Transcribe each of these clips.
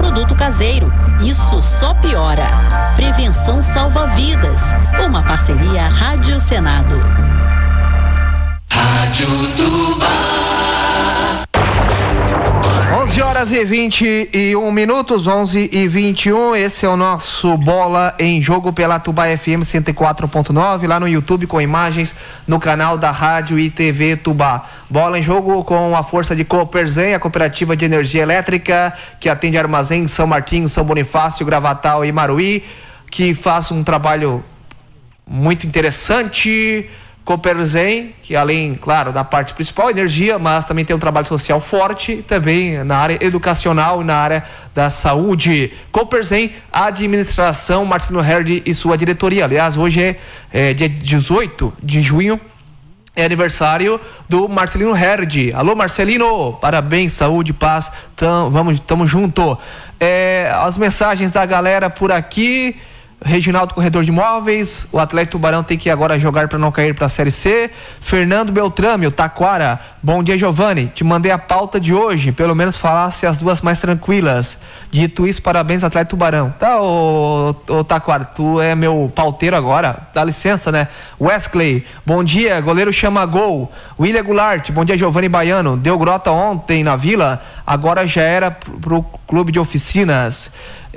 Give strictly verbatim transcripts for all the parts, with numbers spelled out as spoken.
produto caseiro. Isso só piora. Prevenção salva vidas. Uma parceria Rádio Senado. Rádio Tuba. onze horas e vinte e um minutos, onze e vinte e um. Esse é o nosso Bola em Jogo pela Tuba F M cento e quatro ponto nove, lá no YouTube com imagens no canal da Rádio e T V Tuba. Bola em Jogo com a força de Cooperzen, a cooperativa de energia elétrica que atende Armazém, São Martinho, São Bonifácio, Gravatal e Maruí, que faz um trabalho muito interessante. Cooperzen, que além, claro, da parte principal, energia, mas também tem um trabalho social forte, também na área educacional e na área da saúde. Cooperzen, administração, Marcelino Herd e sua diretoria. Aliás, hoje é, é dia dezoito de junho, é aniversário do Marcelino Herd. Alô, Marcelino, parabéns, saúde, paz, tam, vamos, tamo junto. É, as mensagens da galera por aqui. Reginaldo Corredor de Imóveis, o Atlético Tubarão tem que agora jogar para não cair para a Série C. Fernando Beltrame, o Taquara, bom dia, Giovanni, te mandei a pauta de hoje, pelo menos falasse as duas mais tranquilas. Dito isso, parabéns, Atlético Tubarão. Tá, ô, ô Taquara, tu é meu pauteiro agora, dá licença, né? Wesley, bom dia, goleiro chama gol. William Goulart, bom dia, Giovanni Baiano, deu grota ontem na Vila, agora já era pro clube de oficinas.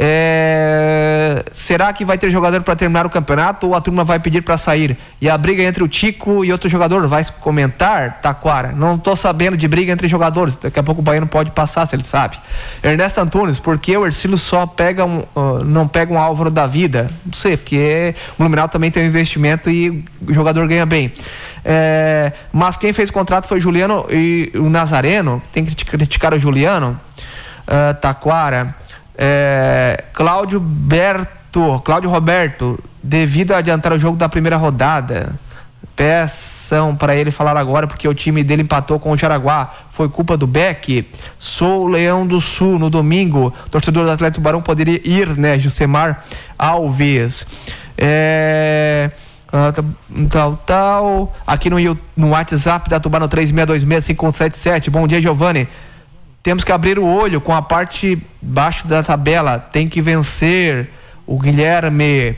É... Será que vai ter jogador para terminar o campeonato ou a turma vai pedir para sair? E a briga entre o Tico e outro jogador vai comentar, Taquara? Não tô sabendo de briga entre jogadores, daqui a pouco o Baiano pode passar se ele sabe. Ernesto Antunes, por que o Ercílio só pega um, uh, não pega um Álvaro da vida? Não sei, porque o Blumenau também tem um investimento e o jogador ganha bem. É... Mas quem fez o contrato foi o Juliano e o Nazareno, tem que criticar o Juliano, uh, Taquara. É, Cláudio Berto, Cláudio Roberto, devido a adiantar o jogo da primeira rodada, peçam para ele falar agora porque o time dele empatou com o Jaraguá, foi culpa do Beck. Sou o Leão do Sul, no domingo, torcedor do Atlético Tubarão poderia ir, né? Jusemar Alves. É... tal, tal, aqui no, no WhatsApp da Tubarão três seis dois seis cinco um sete sete. Bom dia, Giovanni. Temos que abrir o olho com a parte baixo da tabela. Tem que vencer. O Guilherme.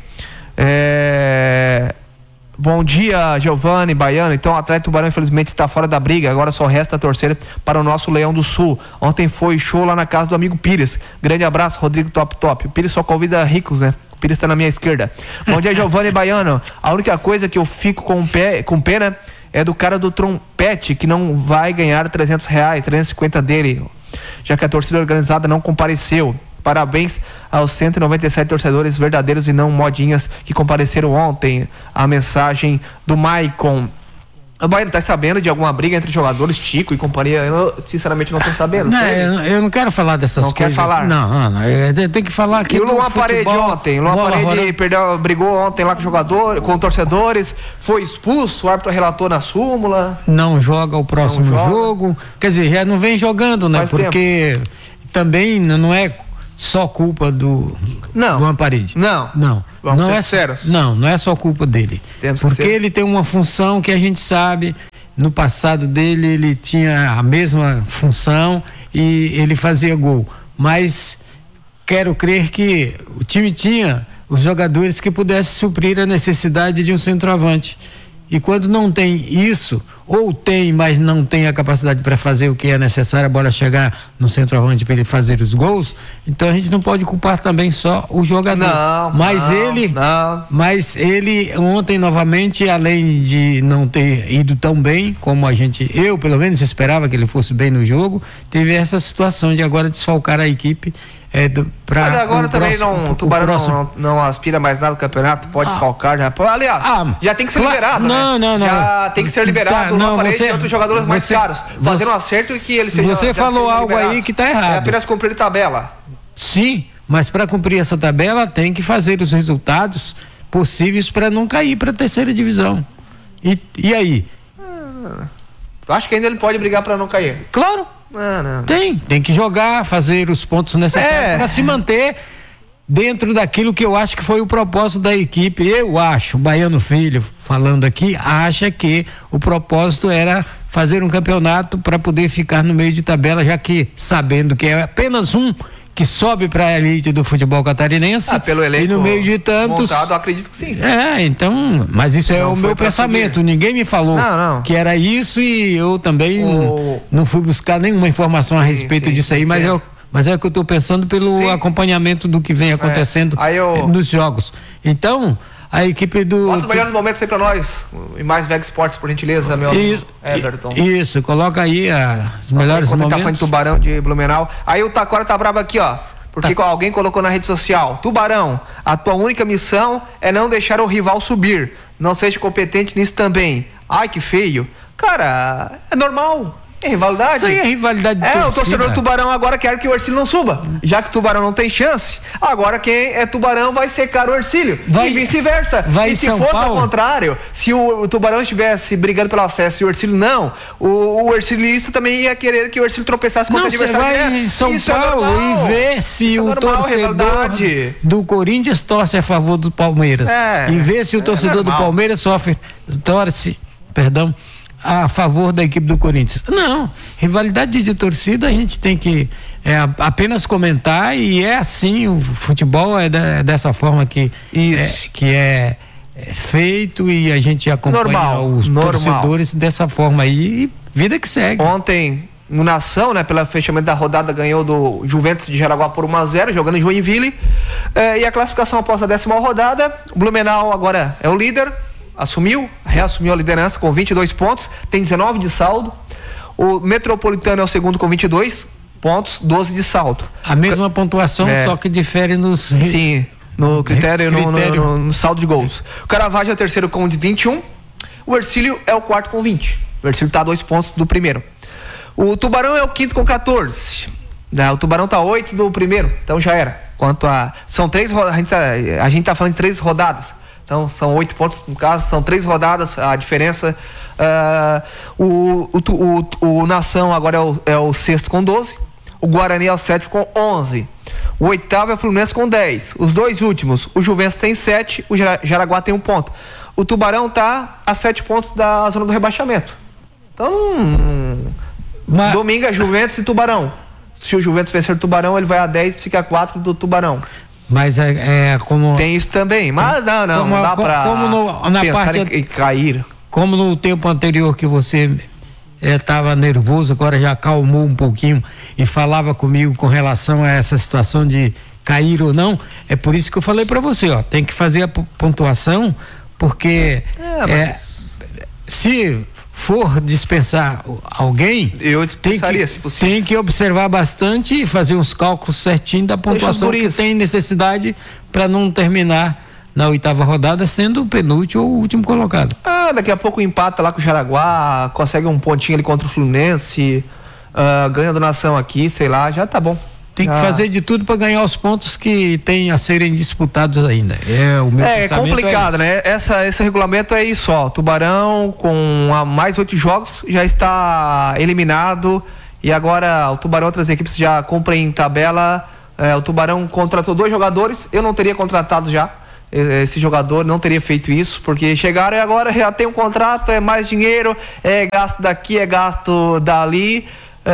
É... Bom dia, Giovanni Baiano. Então, o Atlético Tubarão, infelizmente, está fora da briga. Agora só resta torcer para o nosso Leão do Sul. Ontem foi show lá na casa do amigo Pires. Grande abraço, Rodrigo Top Top. O Pires só convida ricos, né? O Pires está na minha esquerda. Bom dia, Giovanni Baiano. A única coisa que eu fico com, pé, com pena é do cara do trompete, que não vai ganhar trezentos reais, trezentos e cinquenta dele, já que a torcida organizada não compareceu. Parabéns aos cento e noventa e sete torcedores verdadeiros e não modinhas que compareceram ontem. A mensagem do Maicon. O Baiano tá sabendo de alguma briga entre jogadores, Tico e companhia? Eu sinceramente não tô sabendo. Não, eu, eu não quero falar dessas não coisas. Não quer falar? Não, não, não, eu tenho que falar aqui. E o Luan Parede ontem, o Luan Parede roda... perdeu, brigou ontem lá com jogador, com torcedores, foi expulso, o árbitro relatou na súmula. Não joga o próximo joga. jogo, quer dizer, já não vem jogando, né? Faz Porque tempo. também não é só culpa do não. Luan Parede. Não. Não. Vamos não ser é sérios. Não, não é só culpa dele. Temos porque que ser. ele tem uma função que a gente sabe, no passado dele ele tinha a mesma função e ele fazia gol. Mas quero crer que o time tinha os jogadores que pudessem suprir a necessidade de um centroavante. E quando não tem isso, ou tem, mas não tem a capacidade para fazer o que é necessário, a bola chegar no centroavante para ele fazer os gols, então a gente não pode culpar também só o jogador. Não, mas não, ele, não. mas ele ontem novamente, além de não ter ido tão bem como a gente, eu pelo menos esperava que ele fosse bem no jogo, teve essa situação de agora desfalcar a equipe. É do, pra, Mas agora também próximo, não, o Tubarão próximo... não, não aspira mais nada no campeonato, pode ah. desfalcar já. Aliás, ah, já tem que ser claro, liberado, não, né? Não, não, Já tem que ser liberado tá, uma não, parede você, e outros jogadores você, mais caros. Fazer um acerto e que ele seja. Você falou algo liberados. aí que tá errado. É apenas cumprir tabela. Sim, mas para cumprir essa tabela tem que fazer os resultados possíveis para não cair para a terceira divisão. E, e aí? Ah, acho que ainda ele pode brigar para não cair. Claro. Não, não. Tem, tem que jogar, fazer os pontos necessários é. para se manter dentro daquilo que eu acho que foi o propósito da equipe. Eu acho, o Baiano Filho falando aqui, acha que o propósito era fazer um campeonato para poder ficar no meio de tabela, já que sabendo que é apenas um que sobe para a elite do futebol catarinense. Ah, pelo elenco e no meio de tantos. Montado, acredito que sim. É, então, mas isso é não o meu pensamento. Subir. Ninguém me falou não, não. que era isso e eu também o... não fui buscar nenhuma informação sim, a respeito sim, disso aí, mas eu Mas é o que eu estou pensando pelo sim. acompanhamento do que vem acontecendo é. eu... nos jogos. Então, a equipe do... Bota os melhores momentos aí pra nós. E mais Veg Sports, por gentileza, meu isso, Everton. Isso, coloca aí a, os melhores momentos. Tá falando de Tubarão de Blumenau. Aí o Taquara tá bravo aqui, ó. Porque tá. alguém colocou na rede social: Tubarão, a tua única missão é não deixar o rival subir. Não seja competente nisso também. Ai, que feio. Cara, é normal. É rivalidade? Isso aí é rivalidade de É, torcida. O torcedor do Tubarão agora quer que o Ercílio não suba. Já que o Tubarão não tem chance, agora quem é Tubarão vai secar o Ercílio. Vai, e vice-versa. Vai e se São fosse Paulo? ao contrário, se o, o Tubarão estivesse brigando pelo acesso e o Ercílio não, o, o Ercilista também ia querer que o Ercílio tropeçasse contra não, o adversário. Você vai direto. em São Isso Paulo é e ver se Isso o é normal, torcedor do Corinthians torce a favor do Palmeiras. É, e ver se o torcedor é do Palmeiras sofre, torce, perdão, a favor da equipe do Corinthians. Não, rivalidade de torcida a gente tem que é, apenas comentar, e é assim, o futebol é, da, é dessa forma que é, que é, é feito, e a gente acompanha normal, os normal. torcedores dessa forma aí, e vida que segue. Ontem, no Nação, né, pelo fechamento da rodada, ganhou do Juventus de Jaraguá por um a zero, jogando em Joinville, é, e a classificação após a décima rodada, o Blumenau agora é o líder, assumiu, reassumiu a liderança com vinte e dois pontos, tem dezenove de saldo. O Metropolitano é o segundo com vinte e dois pontos, doze de saldo. A mesma pontuação, é, só que difere nos... Sim, no critério, critério. No, no, no saldo de gols. O Caravaggio é o terceiro com vinte e um, o Ercílio é o quarto com vinte. O Ercílio está a dois pontos do primeiro. O Tubarão é o quinto com quatorze. O Tubarão está oito do primeiro, então já era. Quanto a... São três... A gente tá, a gente tá falando de três rodadas. Então são oito pontos, no caso, são três rodadas a diferença. Uh, o, o, o, o Nação agora é o, é o sexto com doze, o Guarani é o sétimo com onze, o oitavo é o Fluminense com dez, os dois últimos, o Juventus tem sete, o Jaraguá tem um ponto. O Tubarão está a sete pontos da zona do rebaixamento. Então, Mas... domingo é Juventus e Tubarão. Se o Juventus vencer o Tubarão, ele vai a dez e fica a quatro do Tubarão. Mas é, é como... Tem isso também, mas não, não, como, não dá pra como no, na pensar parte, em, em cair. Como no tempo anterior que você estava é, nervoso, agora já acalmou um pouquinho e falava comigo com relação a essa situação de cair ou não, é por isso que eu falei para você, ó, tem que fazer a pontuação, porque é, mas... é, se for dispensar alguém, eu dispensaria, tem que, se possível. Tem que observar bastante e fazer uns cálculos certinho da pontuação que tem necessidade para não terminar na oitava rodada sendo o penúltimo ou o último colocado. Ah, daqui a pouco empata lá com o Jaraguá, consegue um pontinho ali contra o Fluminense, uh, ganha do Nação aqui, sei lá, já tá bom. Tem que ah. fazer de tudo para ganhar os pontos que tem a serem disputados ainda. É o meu É, é complicado, é né? Essa, esse regulamento é isso, ó. Tubarão, com a mais oito jogos, já está eliminado. E agora o Tubarão, outras equipes já cumprem tabela. É, o Tubarão contratou dois jogadores. Eu não teria contratado já esse jogador, não teria feito isso, porque chegaram e agora já tem um contrato, é mais dinheiro, é gasto daqui, é gasto dali.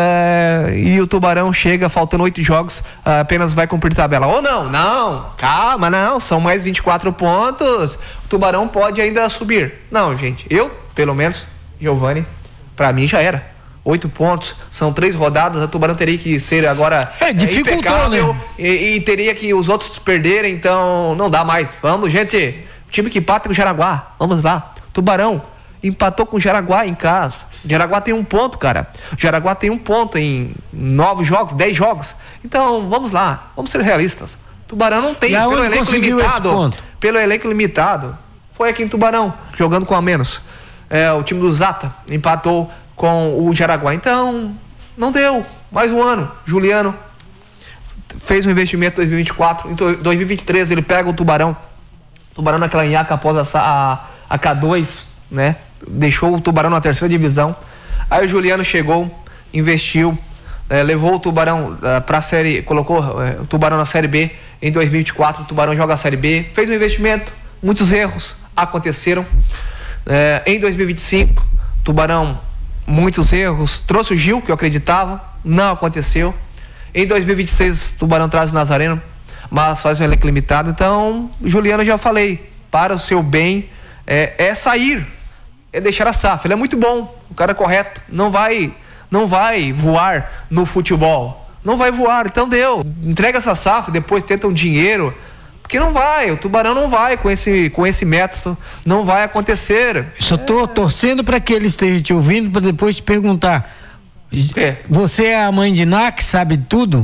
É, e o Tubarão chega faltando oito jogos, apenas vai cumprir tabela. Ou não, não, calma, não, são mais vinte e quatro pontos, o Tubarão pode ainda subir. Não, gente, eu, pelo menos, Giovani, pra mim já era. Oito pontos, são três rodadas, o Tubarão teria que ser agora é, dificultou, é, impecável, né? e, e teria que os outros perderem, então não dá mais. Vamos, gente, time que empata com o Jaraguá, vamos lá. Tubarão empatou com o Jaraguá em casa. O Jaraguá tem um ponto, cara. O Jaraguá tem um ponto em nove jogos, dez jogos. Então, vamos lá, vamos ser realistas. Tubarão não tem, pelo elenco limitado. Pelo elenco limitado. Foi aqui em Tubarão, jogando com a menos. É, o time do Zata empatou com o Jaraguá. Então, não deu. Mais um ano. Juliano fez um investimento em dois mil e vinte e quatro. Em dois mil e vinte e três ele pega o Tubarão. Tubarão naquela nhaca após a, a, a K dois, né? Deixou o Tubarão na terceira divisão. Aí o Juliano chegou, investiu, eh, levou o Tubarão eh, para a série, colocou eh, o Tubarão na série B. Em dois mil e vinte e quatro o Tubarão joga a série B, fez um investimento, muitos erros aconteceram. Eh, em dois mil e vinte e cinco, Tubarão, muitos erros, trouxe o Gil, que eu acreditava, não aconteceu. Em dois mil e vinte e seis, Tubarão traz o Nazareno, mas faz um elenco limitado. Então, Juliano, já falei, para o seu bem, é, é sair, é deixar a S A F. Ele é muito bom, o cara é correto, não vai, não vai voar no futebol, não vai voar, então deu. Entrega essa S A F, depois tenta um dinheiro, porque não vai, o Tubarão não vai com esse, com esse método, não vai acontecer. Só tô é... torcendo para que ele esteja te ouvindo, para depois te perguntar. É. Você é a mãe de Ná, que sabe tudo?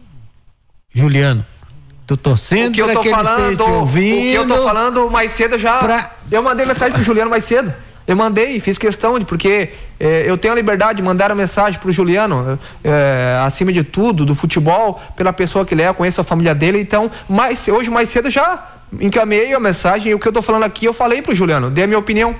Juliano, tô torcendo para que, que ele esteja te ouvindo. O que eu tô falando mais cedo já, pra... eu mandei mensagem pro Juliano mais cedo. Eu mandei, fiz questão de, porque é, eu tenho a liberdade de mandar a mensagem pro Juliano, é, acima de tudo, do futebol, pela pessoa que ele é, eu conheço a família dele, então, mais, hoje mais cedo já encaminhei a mensagem, e o que eu tô falando aqui, eu falei pro Juliano, dei a minha opinião.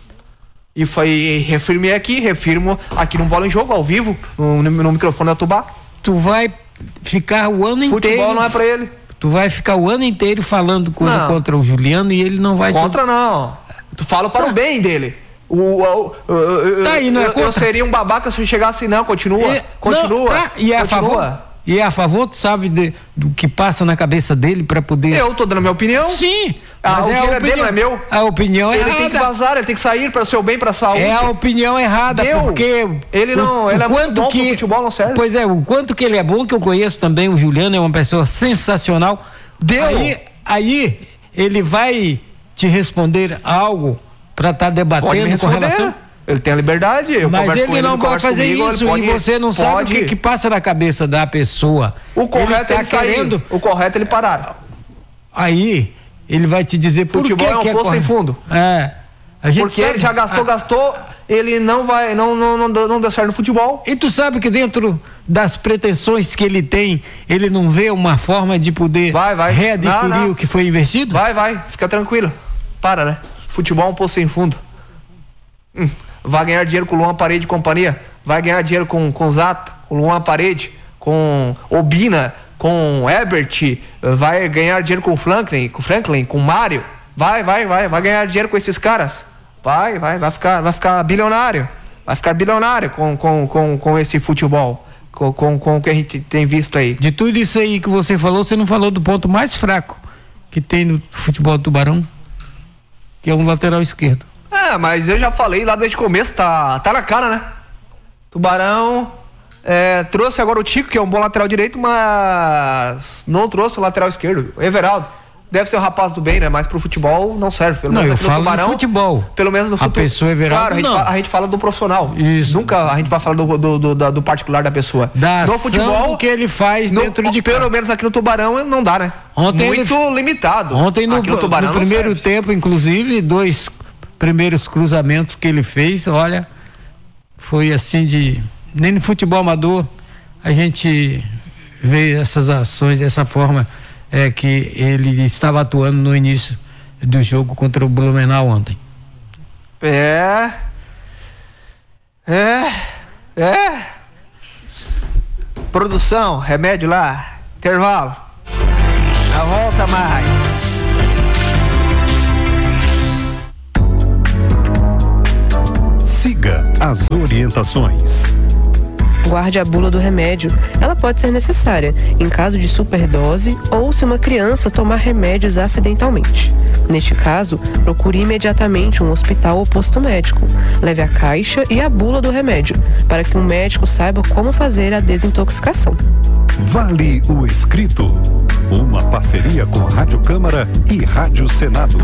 E foi, refirmei aqui, refirmo aqui no Bola em Jogo, ao vivo, no, no microfone da Tubá. Tu vai ficar o ano futebol inteiro... Futebol não é pra ele. Tu vai ficar o ano inteiro falando coisa não. contra o Juliano e ele não vai... Contra te... não. Tu fala para tá. o bem dele. O, o, o, o, tá aí, não é eu, eu seria um babaca se eu chegasse, não, continua, e, continua. Não, tá. E é continua. a favor? E é a favor, tu sabe de, do que passa na cabeça dele para poder... Eu tô dando a minha opinião. Sim. Ah, mas o é dinheiro a opinião, dele, não é meu. A opinião é ele errada. Ele tem que vazar, ele tem que sair para o seu bem, para a saúde. É a opinião errada, Deu. porque... Ele não, o, ele o é muito bom que, pro futebol, não serve. Pois é, o quanto que ele é bom, que eu conheço também, o Juliano é uma pessoa sensacional. Deu. Aí, aí ele vai te responder algo para estar tá debatendo com relação... Ele tem a liberdade, eu mas ele com ele, não pode fazer comigo, isso pode, e você não pode. sabe o que, que passa na cabeça da pessoa. O correto ele tá é ele querendo, sair, o correto é ele parar. Aí ele vai te dizer por futebol que é um que poço sem fundo. É. A gente porque sabe, ele já gastou, ah, gastou, ele não vai, não, não, não, não deu certo no futebol. E tu sabe que dentro das pretensões que ele tem, ele não vê uma forma de poder vai, vai. readquirir não, não. o que foi investido? Vai, vai, fica tranquilo. Para, né? Futebol é um poço sem fundo. Hum. Vai ganhar dinheiro com o Luan Parede e companhia, vai ganhar dinheiro com, com Zata, com Luan Parede, com Obina, com Ebert, vai ganhar dinheiro com o Franklin, com Franklin, com Mário, vai, vai, vai, vai ganhar dinheiro com esses caras, vai, vai, vai ficar, vai ficar bilionário, vai ficar bilionário com, com, com, com esse futebol, com, com, com o que a gente tem visto aí. De tudo isso aí que você falou, você não falou do ponto mais fraco que tem no futebol do Tubarão, que é um lateral esquerdo. É, mas eu já falei lá desde o começo, tá, tá na cara, né? Tubarão é, trouxe agora o Tico, que é um bom lateral direito, mas não trouxe o lateral esquerdo. O Everaldo deve ser o rapaz do bem, né? Mas pro futebol não serve. Pelo não, menos eu falo no Tubarão, futebol. Pelo menos no futebol. A pessoa Everaldo, claro, a gente, não. Fala, a gente fala do profissional. Isso. Nunca a gente vai falar do, do, do, do particular da pessoa. Da no ação futebol que ele faz no, dentro de Pelo campo. menos aqui no Tubarão não dá, né? Ontem Muito ele, limitado. Ontem no, aqui no, Tubarão no primeiro tempo, inclusive, dois primeiros cruzamentos que ele fez, olha, foi assim de... Nem no futebol amador a gente vê essas ações dessa forma é, que ele estava atuando no início do jogo contra o Blumenau ontem. É... É... É... Produção, remédio lá, intervalo. A volta mais. Siga as orientações. Guarde a bula do remédio. Ela pode ser necessária em caso de superdose ou se uma criança tomar remédios acidentalmente. Neste caso, procure imediatamente um hospital ou posto médico. Leve a caixa e a bula do remédio, para que um médico saiba como fazer a desintoxicação. Vale o Escrito. Uma parceria com Rádio Câmara e Rádio Senado.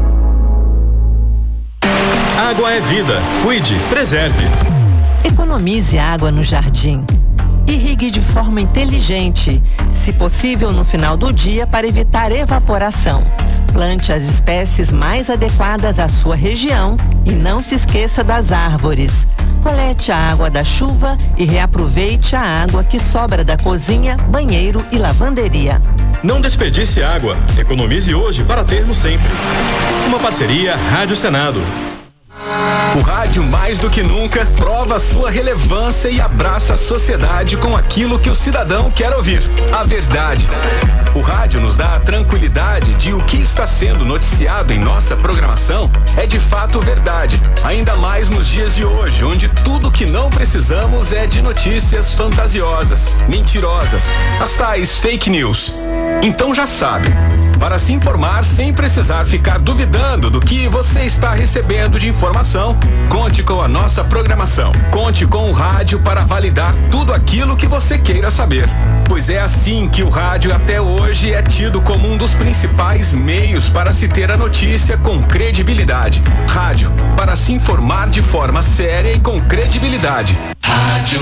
Água é vida. Cuide, preserve. Economize água no jardim. Irrigue de forma inteligente, se possível no final do dia para evitar evaporação. Plante as espécies mais adequadas à sua região e não se esqueça das árvores. Colete a água da chuva e reaproveite a água que sobra da cozinha, banheiro e lavanderia. Não desperdice água. Economize hoje para termos sempre. Uma parceria Rádio Senado. O rádio, mais do que nunca, prova sua relevância e abraça a sociedade com aquilo que o cidadão quer ouvir: a verdade. O rádio nos dá a tranquilidade de de o que está sendo noticiado em nossa programação é de fato verdade, ainda mais nos dias de hoje, onde tudo que não precisamos é de notícias fantasiosas, mentirosas, as tais fake news. Então já sabe, para se informar sem precisar ficar duvidando do que você está recebendo de informação, conte com a nossa programação. Conte com o rádio para validar tudo aquilo que você queira saber. Pois é assim que o rádio até hoje é tido como um dos principais meios para se ter a notícia com credibilidade. Rádio, para se informar de forma séria e com credibilidade. Rádio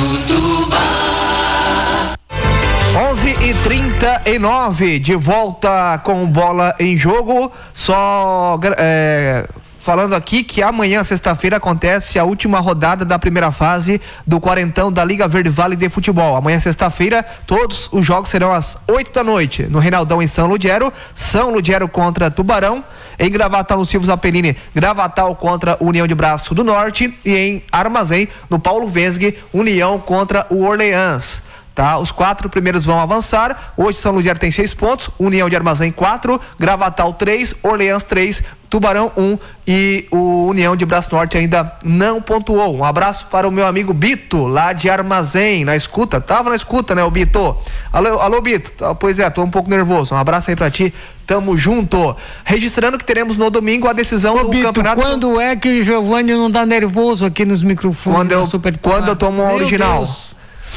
Tubá. onze e trinta e nove, de volta com Bola em Jogo. Só é, falando aqui que amanhã, sexta-feira, acontece a última rodada da primeira fase do quarentão da Liga Verde Vale de Futebol. Amanhã, sexta-feira, todos os jogos serão às oito da noite no Reinaldão, em São Ludgero. São Ludgero contra Tubarão. Em Gravatal, no Silvio Zappellini, Gravatal contra União de Braço do Norte. E em Armazém, no Paulo Vesgue, União contra o Orleans. Tá? Os quatro primeiros vão avançar. Hoje São Ludgero tem seis pontos, União de Armazém quatro, Gravatal três, Orleans três, Tubarão um e o União de Braço Norte ainda não pontuou. Um abraço para o meu amigo Bito, lá de Armazém, na escuta. Tava na escuta, né, o Bito? Alô, alô Bito? Pois é, tô um pouco nervoso. Um abraço aí pra ti. Tamo junto. Registrando que teremos no domingo a decisão Ô, do Bito, campeonato. Quando é que o Giovanni não dá nervoso aqui nos microfones? Quando eu, Super quando eu tomo um original. Deus.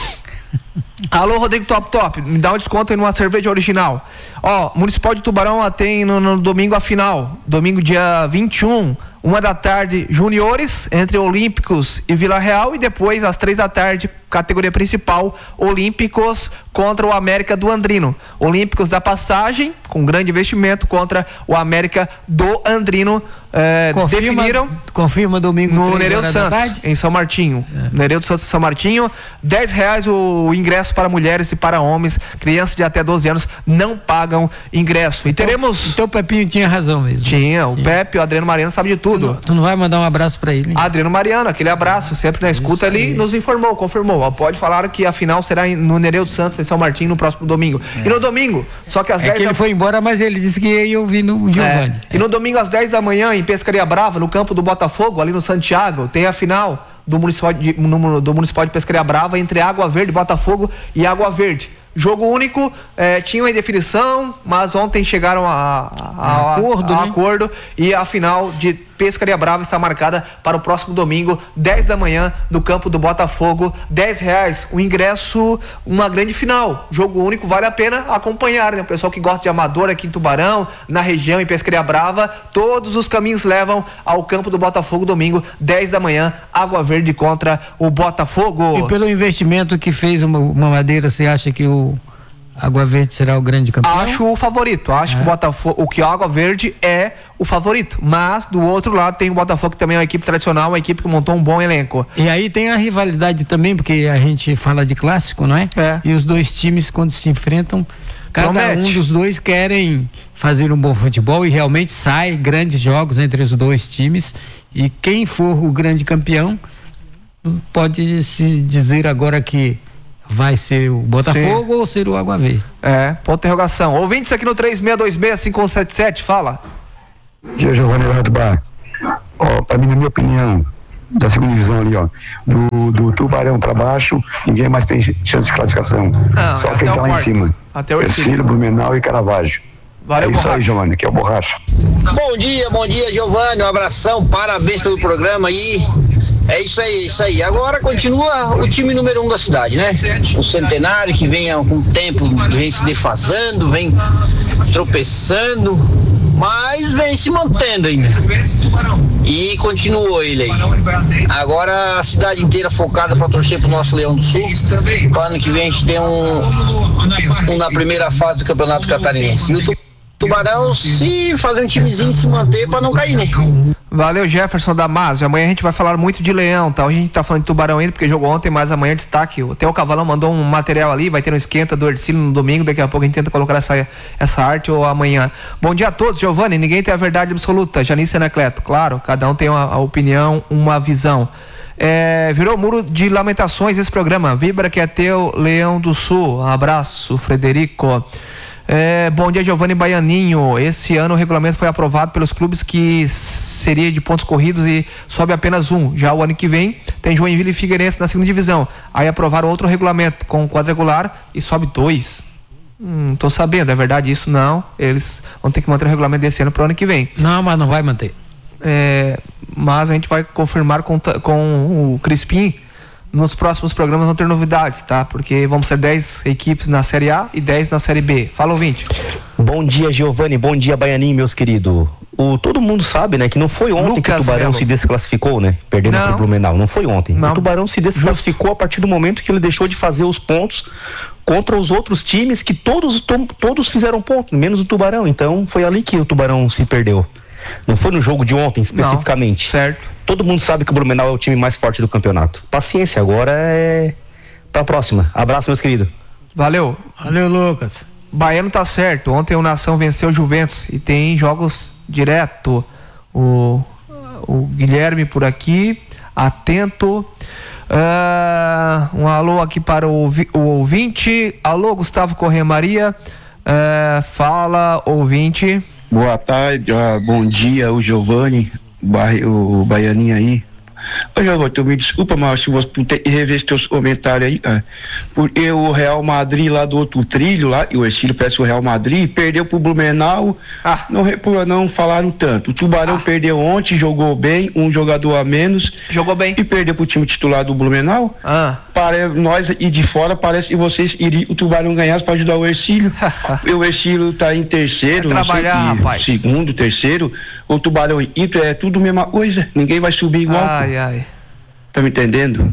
Alô, Rodrigo Top Top, me dá um desconto aí numa cerveja original. Ó, Municipal de Tubarão tem no, no domingo a final, domingo dia vinte e um, uma da tarde, juniores, entre Olímpicos e Vila Real, e depois às três da tarde, categoria principal, Olímpicos contra o América do Andrino. Olímpicos da Passagem, com grande investimento, contra o América do Andrino. É, confirma, definiram confirma domingo no Nereu Santos, em São Martinho. É. Nereu Santos, São Martinho. dez reais o ingresso para mulheres e para homens. Crianças de até doze anos não pagam ingresso. E então, teremos. Então o Pepinho tinha razão mesmo. Tinha, o Sim. Pepe, o Adriano Mariano sabe de tudo. Tu não, tu não vai mandar um abraço para ele? Hein? Adriano Mariano, aquele abraço, sempre na escuta ali, nos informou, confirmou. Pode falar que a final será no Nereu Santos, em São Martinho, no próximo domingo. É. E no domingo, só que às é dez que ele da... foi embora, mas ele disse que ia ouvir no Giovanni. É. E no domingo às dez da manhã, em Pescaria Brava, no campo do Botafogo, ali no Santiago, tem a final do Municipal de, no, do Municipal de Pescaria Brava entre Água Verde, Botafogo e Água Verde. Jogo único, eh, tinha uma indefinição, mas ontem chegaram a, a, a, acordo, a, a né? acordo e a final de Pescaria Brava está marcada para o próximo domingo, dez da manhã, no campo do Botafogo. dez reais o ingresso, uma grande final. Jogo único, vale a pena acompanhar, né? O pessoal que gosta de amador aqui em Tubarão, na região, em Pescaria Brava, todos os caminhos levam ao campo do Botafogo, domingo, dez da manhã, Água Verde contra o Botafogo. E pelo investimento que fez uma, uma Madeira, você acha que o Água Verde será o grande campeão? Acho o favorito, acho é. que o Botafogo, o que o Água Verde é o favorito, mas do outro lado tem o Botafogo, que também é uma equipe tradicional, uma equipe que montou um bom elenco. E aí tem a rivalidade também, porque a gente fala de clássico, não é? É. E os dois times, quando se enfrentam, cada Promete. um dos dois querem fazer um bom futebol, e realmente sai grandes jogos entre os dois times, e quem for o grande campeão pode se dizer agora que vai ser o Botafogo Sim. ou ser o Água Verde. É, ponto de interrogação. Ouvintes aqui no três seis dois seis, cinco um sete sete, fala. Dia Giovanni lá do Bar. Ó, pra mim, na minha opinião, da segunda divisão ali, ó, do, do Tubarão pra baixo, ninguém mais tem chance de classificação. Não, só quem tá lá quarto. em cima. Até o Ercílio, Blumenau e Caravaggio. Valeu, é isso Borracha. aí, Giovanni, que é o Borracha. Bom dia, bom dia, Giovanni, um abração, parabéns pelo programa aí. É isso aí, é isso aí. Agora continua o time número um da cidade, né? O Centenário, que vem há algum tempo, vem se defasando, vem tropeçando, mas vem se mantendo ainda. E continuou ele aí. Agora a cidade inteira focada para torcer pro nosso Leão do Sul. Para ano que vem a gente tem um, um na primeira fase do Campeonato Catarinense. E o Tubarão se fazer um timezinho se manter para não cair, né? Valeu, Jefferson Damasio. Amanhã a gente vai falar muito de Leão, tá? Hoje a gente tá falando de Tubarão ainda, porque jogou ontem, mas amanhã destaque. Até o Cavalão mandou um material ali, vai ter um esquenta do Ercílio no domingo, daqui a pouco a gente tenta colocar essa, essa arte ou amanhã. Bom dia a todos, Giovanni, ninguém tem a verdade absoluta. Janice Anacleto, claro, cada um tem uma a opinião, uma visão. É, virou muro de lamentações esse programa. Vibra que é teu, Leão do Sul. Um abraço, Frederico. É, bom dia, Giovanni Baianinho. Esse ano o regulamento foi aprovado pelos clubes que seria de pontos corridos e sobe apenas um. Já o ano que vem tem Joinville e Figueirense na segunda divisão. Aí aprovaram outro regulamento com quadrangular e sobe dois. Hum, tô sabendo, é verdade isso? Não. Eles vão ter que manter o regulamento desse ano pro ano que vem. Não, mas não vai manter. É, mas a gente vai confirmar com, com o Crispim. Nos próximos programas vão ter novidades, tá? Porque vamos ter dez equipes na Série A e dez na Série B. Fala, ouvinte. Bom dia, Giovanni. Bom dia, Baianinho, meus queridos. O, todo mundo sabe, né, que não foi ontem Lucas que o Tubarão Melo. se desclassificou, né? Perdendo pro Blumenau. Não foi ontem. Não. O Tubarão se desclassificou Justo. a partir do momento que ele deixou de fazer os pontos contra os outros times que todos, to, todos fizeram ponto, menos o Tubarão. Então, foi ali que o Tubarão se perdeu. Não foi no jogo de ontem, especificamente. Não, certo. Todo mundo sabe que o Blumenau é o time mais forte do campeonato. Paciência, agora é pra próxima. Abraço, meus queridos. Valeu. Valeu, Lucas. Baiano tá certo. Ontem o Nação venceu o Juventus e tem jogos direto. O, o Guilherme por aqui, atento. Uh, um alô aqui para o, o ouvinte. Alô, Gustavo Corrêa Maria. Uh, fala, ouvinte. Boa tarde, uh, bom dia, o Giovanni, o, o Baianinho aí. Ô Giovanni, tu me desculpa, mas se você ter que rever seus comentários aí, cara. Porque o Real Madrid lá do outro trilho, lá, e o Ercílio parece o Real Madrid, perdeu pro Blumenau, ah. não, não falaram tanto. O Tubarão ah. perdeu ontem, jogou bem, um jogador a menos. Jogou bem. E perdeu pro time titular do Blumenau. Ah. Para nós e de fora, parece que vocês iriam, o Tubarão ganhasse para ajudar o Ercílio. O Ercílio tá em terceiro, vai não sei trabalhar, que, rapaz. segundo, terceiro. O Tubarão e Inter é tudo a mesma coisa. Ninguém vai subir igual. Ai, ai. Tá me entendendo?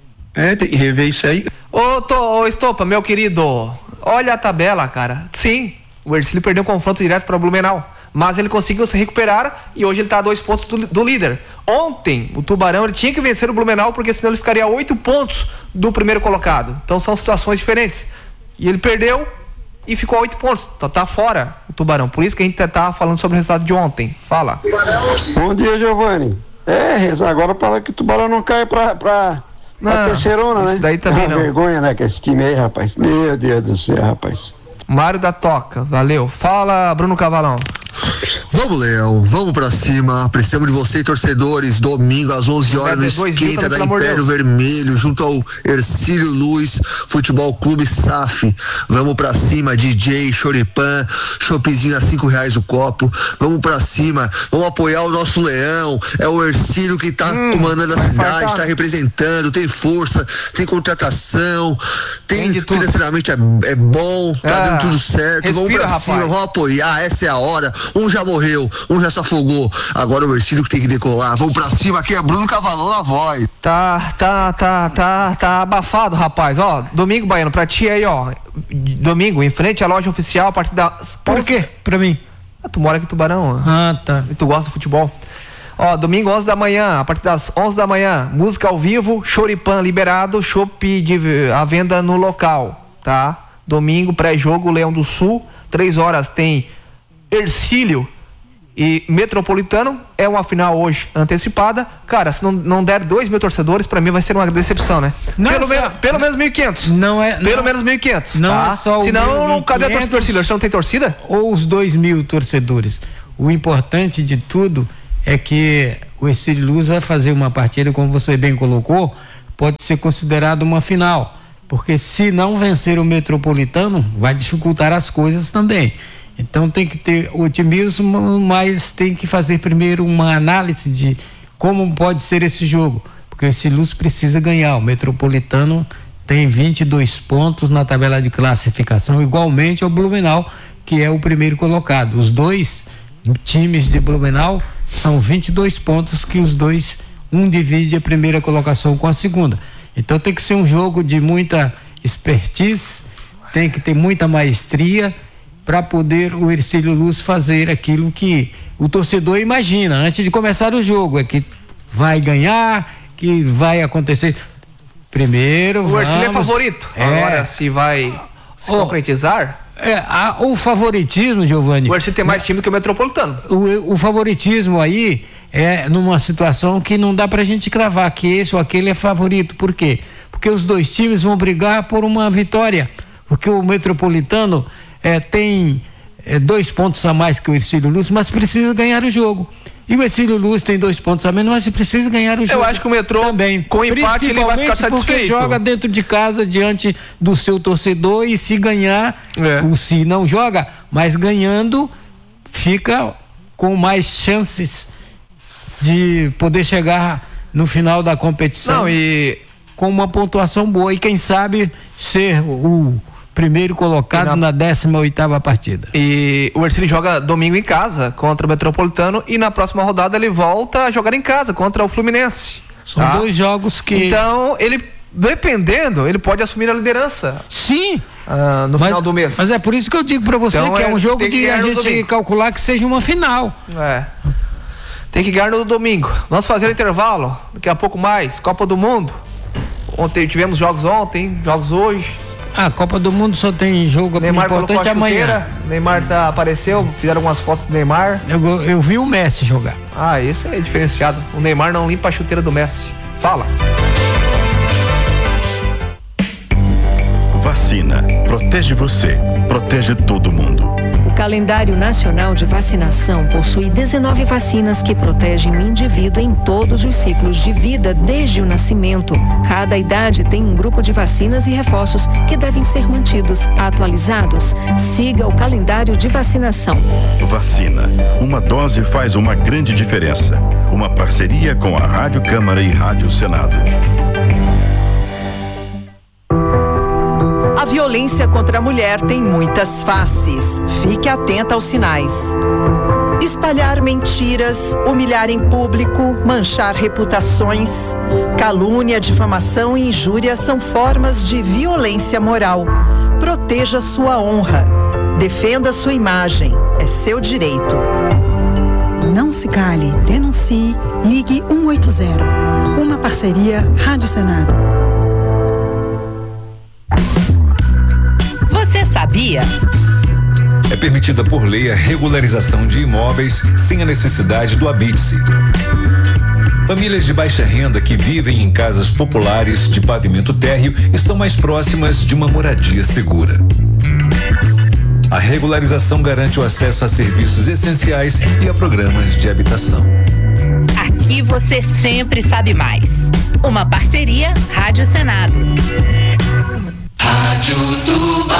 É, tem que rever isso aí. Ô, tô, ô Estopa, meu querido, olha a tabela, cara. Sim, o Ercílio perdeu o confronto direto para o Blumenau, mas ele conseguiu se recuperar e hoje ele tá a dois pontos do, do líder. Ontem, o Tubarão ele tinha que vencer o Blumenau, porque senão ele ficaria a oito pontos do primeiro colocado. Então são situações diferentes. E ele perdeu e ficou a oito pontos. Então tá fora o Tubarão. Por isso que a gente tá falando sobre o resultado de ontem. Fala. Bom dia, Giovanni. É, rezar agora para que o Tubarão não caia pra, pra, pra terceirona, né? Isso daí também não. Vergonha, né? Que esse time aí, rapaz. Meu Deus do céu, rapaz. Mário da Toca, valeu. Fala, Bruno Cavalão. Vamos, Leão, vamos pra cima. Precisamos de você, torcedores. Domingo às onze horas no Esquenta da Império Vermelho, junto ao Ercílio Luz Futebol Clube S A F. Vamos pra cima, D J, Choripan, choppzinho a cinco reais o copo. Vamos pra cima, vamos apoiar o nosso Leão. É o Ercílio que tá hum, comandando a cidade, faltar. tá representando, tem força, tem contratação, tem, tem financeiramente é, é bom, tá ah, dando tudo certo. Respira, vamos pra rapaz. cima, vamos apoiar, essa é a hora. Um já morreu, um já se afogou. Agora o Ercílio que tem que decolar. Vamos pra cima, aqui é Bruno Cavalão na voz. Tá, tá, tá, tá, tá abafado, rapaz. Ó, domingo, Baiano, pra ti aí, ó. Domingo, em frente à loja oficial, a partir das... Por quê? Pra mim? Ah, tu mora aqui em Tubarão. Ah, tá. E tu gosta de futebol. Ó, domingo, onze da manhã, a partir das onze da manhã, música ao vivo, Choripan liberado, chopp de à venda no local, tá? Domingo, pré-jogo, Leão do Sul, três horas tem Ercílio e Metropolitano. É uma final hoje antecipada. Cara, se não, não der dois mil torcedores, pra mim vai ser uma decepção, né? Não pelo, só, me, pelo menos mil e quinhentos. Não é. Pelo não, menos mil e quinhentos. Não tá? é só o Senão, não, cadê a torcida do Ercílio? Você não tem torcida? Ou os dois mil torcedores. O importante de tudo é que o Ercílio Luz vai fazer uma partida, como você bem colocou, pode ser considerado uma final. Porque se não vencer o Metropolitano, vai dificultar as coisas também. Então tem que ter otimismo, mas tem que fazer primeiro uma análise de como pode ser esse jogo, porque esse Luz precisa ganhar. O Metropolitano tem vinte e dois pontos na tabela de classificação, igualmente ao Blumenau, que é o primeiro colocado. Os dois times de Blumenau são vinte e dois pontos, que os dois, um divide a primeira colocação com a segunda. Então tem que ser um jogo de muita expertise, tem que ter muita maestria para poder o Ercílio Luz fazer aquilo que o torcedor imagina antes de começar o jogo, é que vai ganhar, que vai acontecer. Primeiro, o Ercílio é favorito. É, agora, se vai se oh, concretizar. É, a, o favoritismo, Giovanni. O Ercílio tem mais time que o Metropolitano. O, o favoritismo aí é numa situação que não dá pra gente cravar que esse ou aquele é favorito. Por quê? Porque os dois times vão brigar por uma vitória. Porque o Metropolitano é, tem é, dois pontos a mais que o Ercílio Luz, mas precisa ganhar o jogo. E o Ercílio Luz tem dois pontos a menos, mas precisa ganhar o jogo. Eu acho que o Metrô, também, com empate, ele vai ficar satisfeito. Porque joga dentro de casa, diante do seu torcedor, e se ganhar, é. o se não joga, mas ganhando, fica com mais chances de poder chegar no final da competição. Não, e... com uma pontuação boa, e quem sabe ser o primeiro colocado na... na décima oitava partida. E o Ercílio joga domingo em casa contra o Metropolitano, e na próxima rodada ele volta a jogar em casa contra o Fluminense. São tá? dois jogos que... Então, ele, dependendo, ele pode assumir a liderança. Sim. Uh, no mas, final do mês. Mas é por isso que eu digo pra você então, que é, é um jogo de a gente domingo. calcular que seja uma final. É. Tem que ganhar no domingo. Vamos fazer o intervalo, daqui a pouco mais, Copa do Mundo. Ontem tivemos jogos ontem, jogos hoje. A Copa do Mundo só tem jogo Neymar importante amanhã. Neymar tá, apareceu, fizeram algumas fotos do Neymar. Eu, eu vi o Messi jogar. Ah, esse é diferenciado. O Neymar não limpa a chuteira do Messi. Fala. Vacina. Protege você. Protege todo mundo. O calendário nacional de vacinação possui dezenove vacinas que protegem o indivíduo em todos os ciclos de vida desde o nascimento. Cada idade tem um grupo de vacinas e reforços que devem ser mantidos atualizados. Siga o calendário de vacinação. Vacina. Uma dose faz uma grande diferença. Uma parceria com a Rádio Câmara e Rádio Senado. A violência contra a mulher tem muitas faces. Fique atenta aos sinais. Espalhar mentiras, humilhar em público, manchar reputações, calúnia, difamação e injúria são formas de violência moral. Proteja sua honra. Defenda sua imagem. É seu direito. Não se cale, denuncie, ligue um oito zero. Uma parceria Rádio Senado. Você sabia? É permitida por lei a regularização de imóveis sem a necessidade do habite-se. Famílias de baixa renda que vivem em casas populares de pavimento térreo estão mais próximas de uma moradia segura. A regularização garante o acesso a serviços essenciais e a programas de habitação. Aqui você sempre sabe mais. Uma parceria Rádio Senado. Rádio Tubá.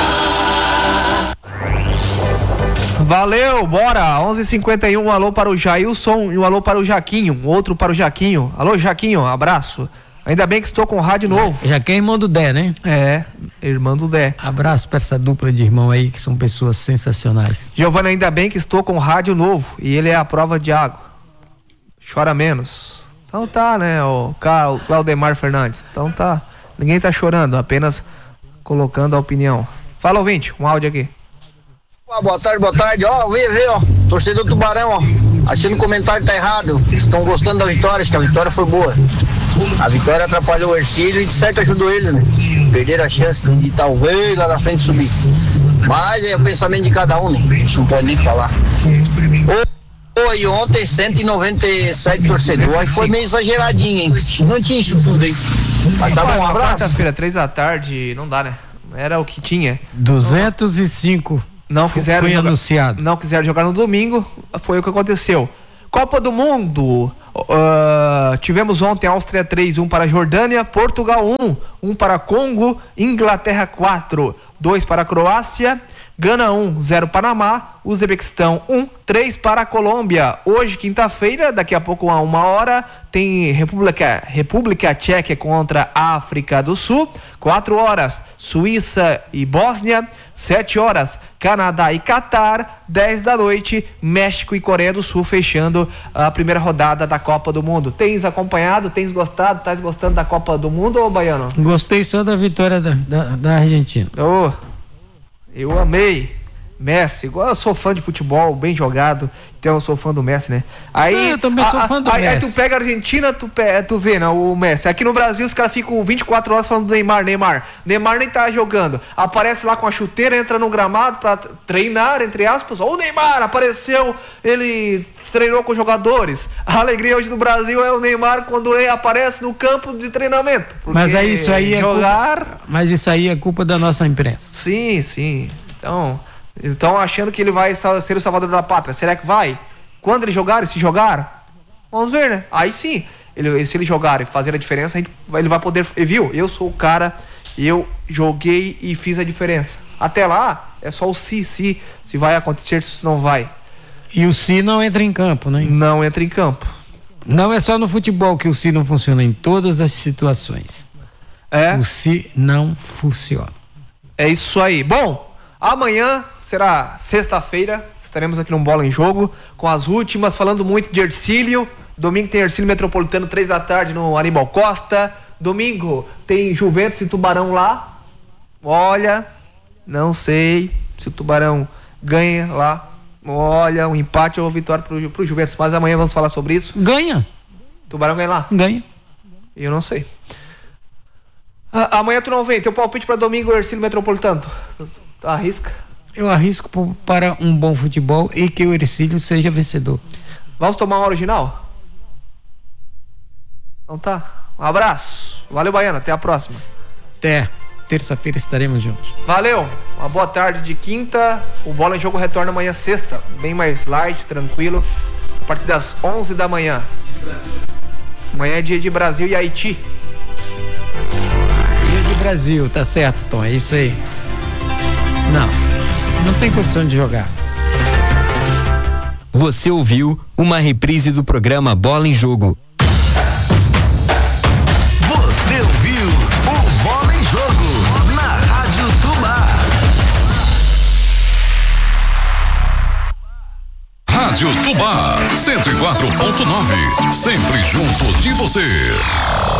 Valeu, bora. onze e cinquenta e um, um alô para o Jailson e um alô para o Jaquinho. Um outro para o Jaquinho. Alô, Jaquinho, abraço. Ainda bem que estou com rádio novo. Jaquinho é irmão do Dé, né? É, irmão do Dé. Abraço para essa dupla de irmão aí, que são pessoas sensacionais. Giovana, ainda bem que estou com rádio novo e ele é a prova de água. Chora menos. Então tá, né, o Claudemar Fernandes. Então tá. Ninguém tá chorando, apenas colocando a opinião. Fala, ouvinte, um áudio aqui. Boa tarde, boa tarde. Ó, vê, vê, ó. Torcedor Tubarão, ó. Achando o comentário tá errado. Estão gostando da vitória, acho que a vitória foi boa. A vitória atrapalhou o Ercílio e de certo ajudou eles, né? Perderam a chance de talvez lá na frente subir. Mas é o pensamento de cada um, né? A gente não pode nem falar. Oi, ontem cento e noventa e sete torcedores, foi meio exageradinho, hein? Não tinha isso tudo aí. Mas tá bom, um abraço. Quarta-feira, três da tarde, não dá, né? Era o que tinha. duzentos e cinco. Não quiseram foi jogar, anunciado. Não quiseram jogar no domingo, foi o que aconteceu. Copa do Mundo. Uh, tivemos ontem Áustria três, um para Jordânia, Portugal um, um para Congo, Inglaterra quatro, dois para Croácia, Gana um, zero Panamá, Uzbequistão um, três para a Colômbia. Hoje, quinta-feira, daqui a pouco, a uma hora, tem República, República Tcheca contra a África do Sul. quatro horas, Suíça e Bósnia. sete horas, Canadá e Catar. dez da noite, México e Coreia do Sul, fechando a primeira rodada da Copa do Mundo. Tens acompanhado, tens gostado, estás gostando da Copa do Mundo, ô Baiano? Gostei só da vitória da, da, da Argentina. Oh. Eu amei Messi, igual eu sou fã de futebol, bem jogado, então eu sou fã do Messi, né? Aí, eu também sou a, fã do aí, Messi. Aí tu pega a Argentina, tu, pe, tu vê, né, o Messi. Aqui no Brasil os caras ficam vinte e quatro horas falando do Neymar, Neymar. Neymar nem tá jogando. Aparece lá com a chuteira, entra no gramado pra treinar, entre aspas. O Neymar apareceu, ele treinou com os jogadores. A alegria hoje no Brasil é o Neymar quando ele aparece no campo de treinamento. Mas é isso aí, é jogar... culpa, mas isso aí é culpa da nossa imprensa. Sim, sim. Então, Estão achando que ele vai ser o salvador da pátria. Será que vai? Quando ele jogar, e se jogar, vamos ver, né? Aí sim, ele, se ele jogar e fazer a diferença, ele vai poder... Viu? Eu sou o cara, eu joguei e fiz a diferença. Até lá, é só o se, se, se vai acontecer, se não vai. E o se não entra em campo, né? Não entra em campo. Não é só no futebol que o se não funciona, em todas as situações. É? O se não funciona. É isso aí. Bom, amanhã será sexta-feira, estaremos aqui no Bola em Jogo, com as últimas, falando muito de Hercílio. Domingo tem Hercílio Metropolitano, três da tarde no Aníbal Costa. Domingo tem Juventus e Tubarão lá. Olha, não sei se o Tubarão ganha lá. Olha, um empate ou vitória pro, pro Juventus, mas amanhã vamos falar sobre isso. Ganha. Tubarão ganha lá? Ganha. Eu não sei. Ah, amanhã tu não vem, teu palpite para domingo, Hercílio Metropolitano. Tu arrisca? Eu arrisco para um bom futebol e que o Hercílio seja vencedor. Vamos tomar uma original? Então tá. Um abraço. Valeu, Baiano. Até a próxima. Até. Terça-feira estaremos juntos. Valeu. Uma boa tarde de quinta. O Bola em Jogo retorna amanhã sexta. Bem mais light, tranquilo. A partir das onze da manhã. Amanhã é dia de Brasil e Haiti. Dia de Brasil, tá certo, Tom. É isso aí. Não. Não tem condição de jogar. Você ouviu uma reprise do programa Bola em Jogo. Você ouviu o Bola em Jogo na Rádio Tubá. Rádio Tubá, cento e quatro ponto nove, sempre junto de você.